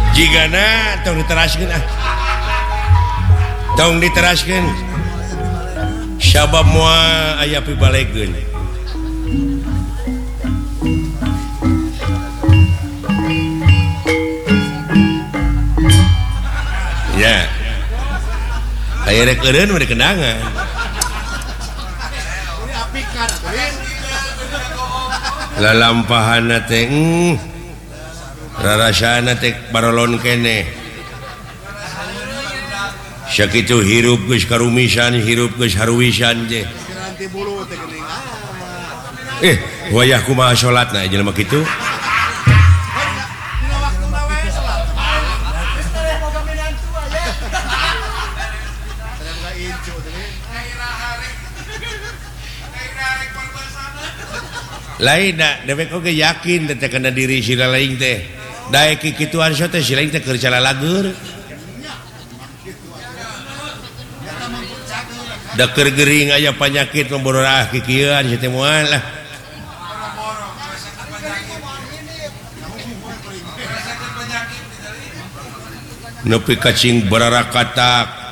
jigana tong diteraskeun tong diteraskeun sabab moal aya pibalegeun ya aya rek eureun mah dikenangan lalampahanna teh rarasana teh barolon keneh sakitu hirup geus karumisan hirup geus haruwisan je wayah kumaha salatna jelema kitu lain dewek oge yakin teh kana diri si lain teh daek kikituan so teh si lain teh keur calalagur da keur gering aya panyakit membororah kikieuan si teh moal lah nepi cacing bararakatak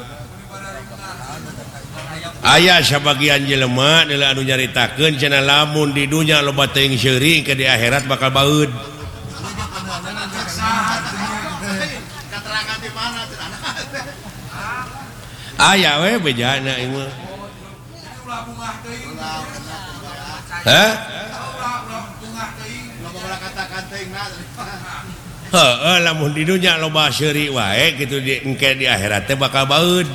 aya sabagian jelema adalah anu nyaritakeun cenah lamun di dunya loba teuing seuring ke di akhirat bakal baeud. Aya we bejana ieu mah. Hah? Heeh, lamun di dunya loba seuring wae kitu di engke di akhirat teh bakal baeud.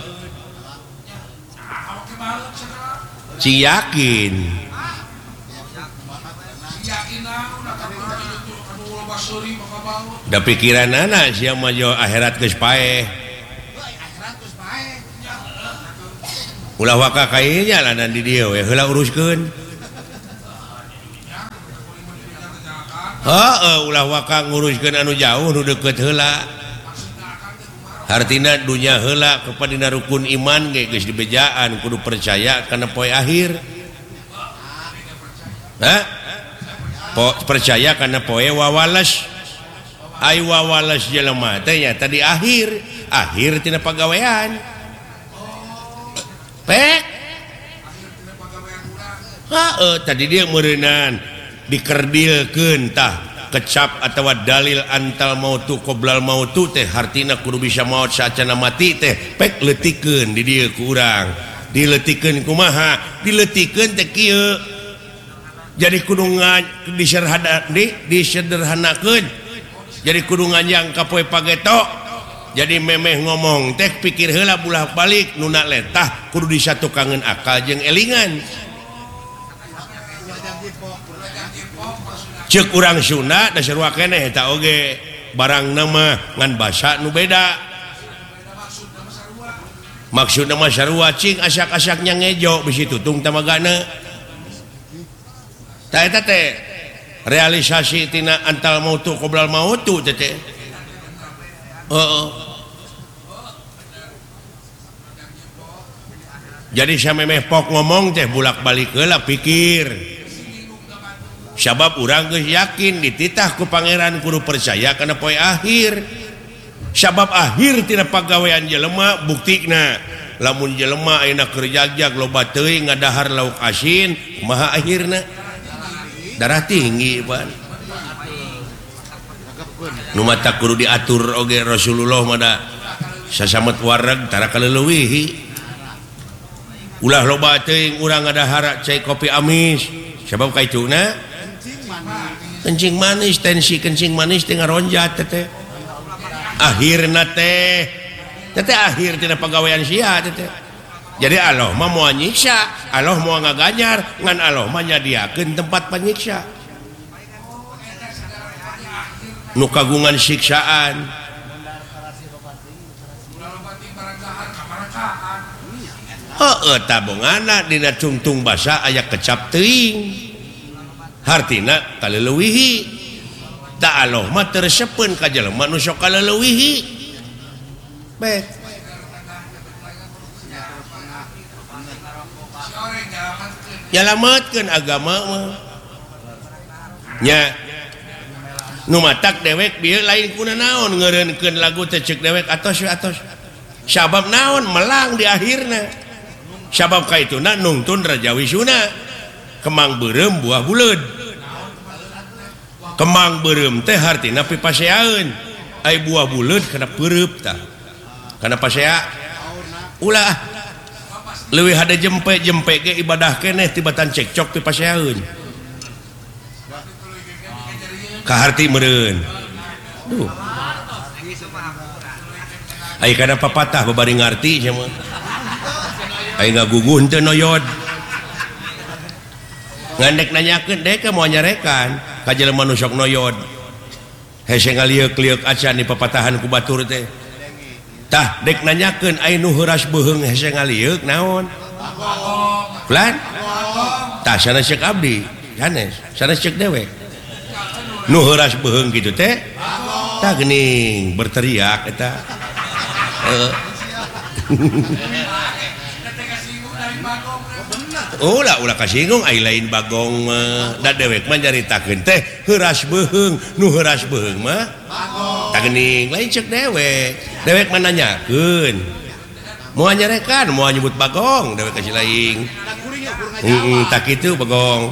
Cing yakin da pikiran anak sia mah jo akhirat geus paeh ulah waka ka ieu jalanan di dieu we heula uruskeun heuh ulah waka nguruskeun anu jauh nu deukeut heula hartina dunya heula kepadina rukun iman ge geus dibejaan kudu percaya kana poe akhir. Percaya kana poe wawalas. Ai wawalas jelema teh nya tadi akhir tina pagawean. Pek. Tadi dia meureunan dikerdilkeun tah kecap atau dalil antal mautu qoblal mautu teh hartina kudu bisa maut saacana mati teh pek leutikeun di dieu ku urang dileutikeun kumaha dileutikeun teh kieu jadi kudu disederhanakeun jadi kudu nganjang ka poe pageto jadi memeh ngomong teh pikir heula bulah balik nu letah kudu disatukangeun akal jeung elingan cek urang Sunda da sarua keneh eta oge barang nama ngan basa nu beda maksudna mah sarua cing asak-asaknya ngejo bisi tutung tamagana tah eta teh realisasi tina antal mautu qoblal mautu teh jadi samemeh pok ngomong teh bulak-balik heula pikir sabab urang geus yakin dititah ku pangeran kudu percaya kana poe akhir sabab akhir tina pagawean jelema buktina lamun jelema ayeuna keur jagjag loba teuing ngadahar lauk asin kumaha akhirna darah tinggi pan nu mata kudu diatur oge Rasulullah mah da sasamet wareg tara kaleuwih ulah loba teuing urang ngadahar cai kopi amis sabab kaituna kencing manis tensi kencing manis teh ngaronjat teh akhirna teh akhir tina pagawean sia teh jadi Allah mah moal nyiksa Allah moal ngaganyar ngan Allah mah nyadiakeun tempat panyiksa nu kagungan siksaan tabunganna dina tungtung basa aya kecap teuing hartina kaleuwihi da Allah mah tersepeun ka jelema nu sok kaleuwihi bek nyalametkeun agama mah nya nu matak dewek bieu lain kuna naon ngeureunkeun lagu teh ceuk dewek atos sabab naon melang di akhirna sabab kaituna nungtun Raja Wisuna kemang beureum buah buleud kemang beureum teh hartina pipaseaeun ai buah buleud kana peureup tah kana pasea ulah leuwih hade jempe ge ibadah keneh tibatan cekcok pipaseaeun kaharti meureun duh ai kana papatah babari ngarti nya mah ai ngaguguh teu noyod ngandek nanyakeun dek moal nyarekan ka jelema nu sok noyod hese ngalieuк-lieuк acan di papatahan ku batur teh tah dek nanyakeun ai nu heuras beuheung hese ngalieuк naon lan tah sanes ceuk abdi sanes ceuk dewek nu heuras beuheung kitu teh tah geuning berteriak eta ulah kasinggung ai lain bagong da dewek mah nyaritakeun teh heuras beuheung nu heuras beuheung mah tah geuning lain ceuk dewek mah nanyakeun moal nyarekan moal nyebut bagong dewek kasih lain tah kitu bagong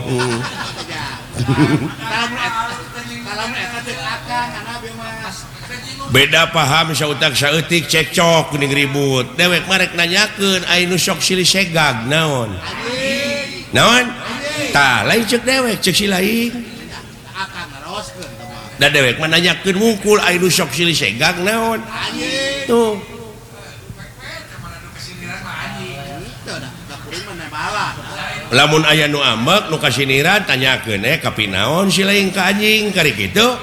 beda paham sautak saeutik cekcok geuning ribut dewek marek nanyakeun ai nu sok silih segag naon tah lain ceuk dewek ceuk si lain da dewek mah nanyakeun wungkul ai nu sok silih segag naon tuh lamun aya nu ambek nu kasiniran tanyakeun ka pinaon si lain ka anjing kari kitu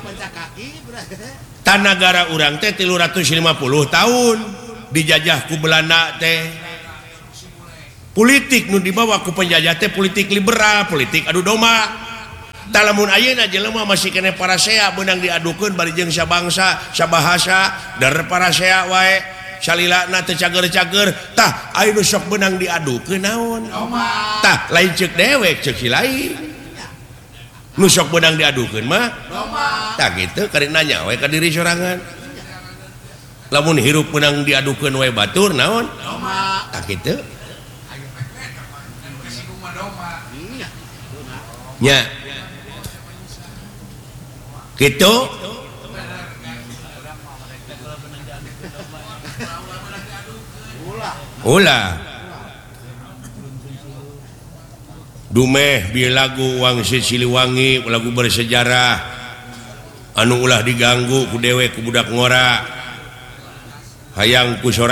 tanagara urang teh 350 tahun dijajah ku Belanda teh politik nu dibawa ku penjajah teh politik liberal politik adu domba tah lamun ayeuna jelema masih kene parasea beunang diadukeun bari jeung sabangsa sabahasa dar parasea wae salilana teh cager-cager tah aya nu sok beunang diadukeun naon tah lain ceuk dewek ceuk si lain nu sok beunang diadukeun mah tah kitu kari nanya we ka diri sorangan lamun hirup beunang diadukeun we batur naon tah kitu nya kitu ulah dumeh bieu lagu Wangsit Siliwangi lagu bersejarah anu ulah diganggu ku dewek ku budak ngora hayang ku